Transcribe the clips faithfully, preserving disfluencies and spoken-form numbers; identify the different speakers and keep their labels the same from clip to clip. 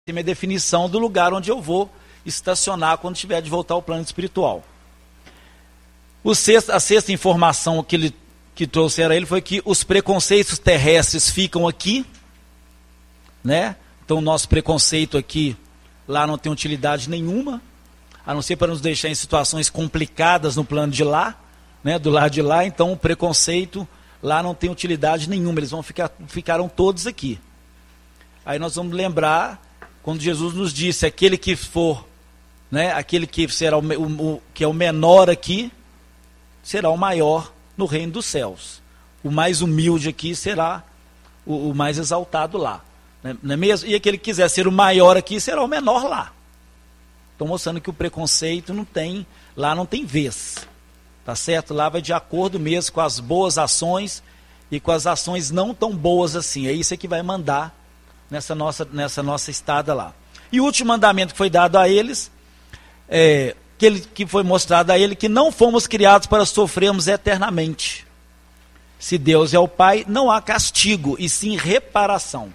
Speaker 1: tem a definição do lugar onde eu vou estacionar quando tiver de voltar ao plano espiritual. O sexto, a sexta informação que ele que trouxeram a ele foi que os preconceitos terrestres ficam aqui, né? Então o nosso preconceito aqui, lá não tem utilidade nenhuma, a não ser para nos deixar em situações complicadas no plano de lá, né? Do lado de lá, então o preconceito lá não tem utilidade nenhuma, eles vão ficar, ficaram todos aqui. Aí nós vamos lembrar quando Jesus nos disse, aquele que for, né, aquele que será o, o, o, que é o menor aqui, será o maior no reino dos céus. O mais humilde aqui será o, o mais exaltado lá. Né, não é mesmo? E aquele que quiser ser o maior aqui, será o menor lá. Estão mostrando que o preconceito não tem, lá não tem vez. Tá certo? Lá vai de acordo mesmo com as boas ações e com as ações não tão boas assim. É isso que vai mandar nessa nossa, nessa nossa estada lá. E o último mandamento que foi dado a eles, é, que, ele, que foi mostrado a ele, que não fomos criados para sofrermos eternamente. Se Deus é o Pai, não há castigo, e sim reparação.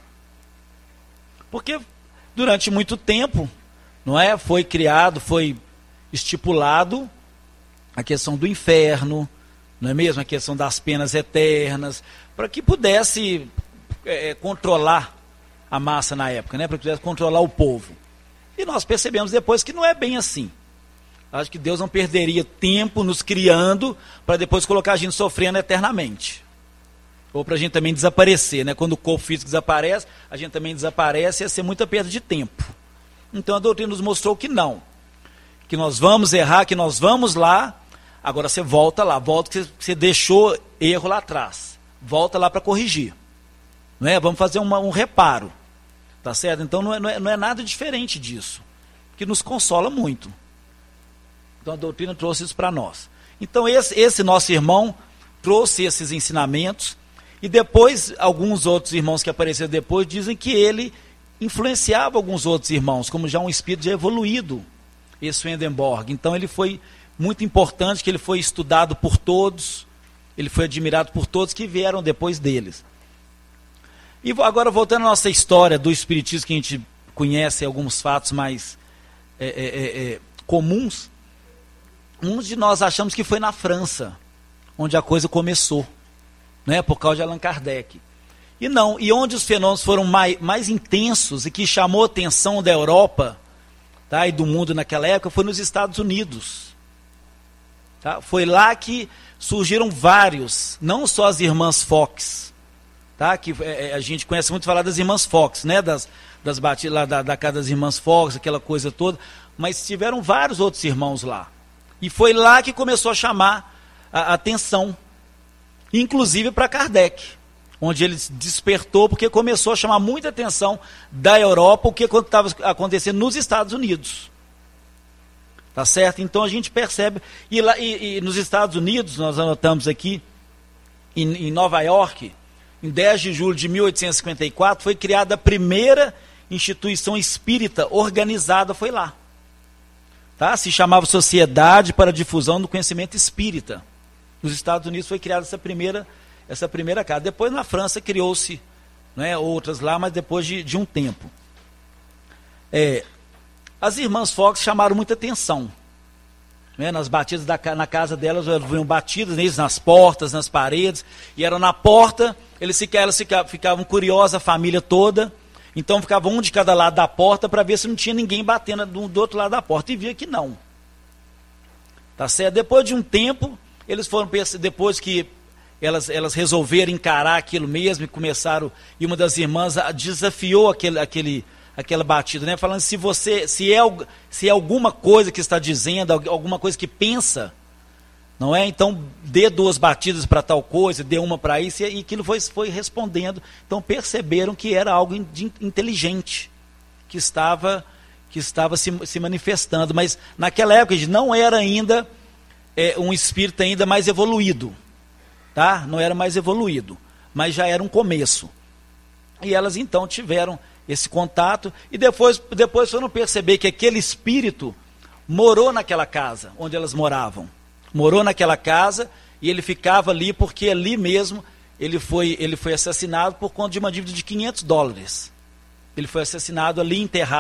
Speaker 1: Porque durante muito tempo, não é, foi criado, foi estipulado a questão do inferno, não é mesmo? A questão das penas eternas, para que pudesse é, controlar a massa na época, né? Para que pudesse controlar o povo. E nós percebemos depois que não é bem assim. Acho que Deus não perderia tempo nos criando para depois colocar a gente sofrendo eternamente. Ou para a gente também desaparecer, né? Quando o corpo físico desaparece, a gente também desaparece, ia ser muita perda de tempo. Então a doutrina nos mostrou que não. Que nós vamos errar, que nós vamos lá, agora você volta lá, volta que você deixou erro lá atrás. Volta lá para corrigir. Não é? Vamos fazer uma, um reparo. Tá certo? Então não é, não, é, não é nada diferente disso. Que nos consola muito. Então a doutrina trouxe isso para nós. Então esse, esse nosso irmão trouxe esses ensinamentos. E depois, alguns outros irmãos que apareceram depois dizem que ele influenciava alguns outros irmãos, como já um espírito já evoluído, esse Swedenborg. Então ele foi muito importante, que ele foi estudado por todos, ele foi admirado por todos que vieram depois deles. E agora voltando à nossa história do espiritismo, que a gente conhece alguns fatos mais é, é, é, comuns, uns de nós achamos que foi na França, onde a coisa começou, né, por causa de Allan Kardec. E não, e onde os fenômenos foram mais, mais intensos e que chamou a atenção da Europa, tá, e do mundo naquela época, foi nos Estados Unidos. Tá? Foi lá que surgiram vários, não só as irmãs Fox, tá? Que é, a gente conhece muito falar das irmãs Fox, né? das, das batidas lá da, da casa das irmãs Fox, aquela coisa toda, mas tiveram vários outros irmãos lá. E foi lá que começou a chamar a, a atenção, inclusive para Kardec, onde ele despertou, porque começou a chamar muita atenção da Europa, o que estava acontecendo nos Estados Unidos. Tá certo? Então a gente percebe, e, lá, e, e nos Estados Unidos, nós anotamos aqui, em, em Nova York, em dez de julho de mil oitocentos e cinquenta e quatro, foi criada a primeira instituição espírita organizada, foi lá. Tá? Se chamava Sociedade para a Difusão do Conhecimento Espírita. Nos Estados Unidos foi criada essa primeira, essa primeira casa. Depois na França criou-se, né, outras lá, mas depois de, de um tempo. É, as irmãs Fox chamaram muita atenção. Né, nas batidas da, na casa delas, vinham batidas neles, nas portas, nas paredes, e eram na porta, eles ficavam, elas ficavam, ficavam curiosas, a família toda, então ficavam um de cada lado da porta para ver se não tinha ninguém batendo do, do outro lado da porta, e via que não. Tá certo? Depois de um tempo, eles foram, depois que elas, elas resolveram encarar aquilo mesmo, e começaram, e uma das irmãs desafiou aquele, aquele, aquela batida, né? Falando, se você, se é, se é alguma coisa que está dizendo, alguma coisa que pensa, não é? Então dê duas batidas para tal coisa, dê uma para isso, e aquilo foi, foi respondendo. Então perceberam que era algo de inteligente, que estava, que estava se, se manifestando, mas naquela época não era ainda é, um espírito ainda mais evoluído, tá? Não era mais evoluído, mas já era um começo. E elas então tiveram esse contato, e depois, depois foram perceber que aquele espírito morou naquela casa onde elas moravam. Morou naquela casa, e ele ficava ali, porque ali mesmo ele foi, ele foi assassinado por conta de uma dívida de quinhentos dólares. Ele foi assassinado ali, enterrado.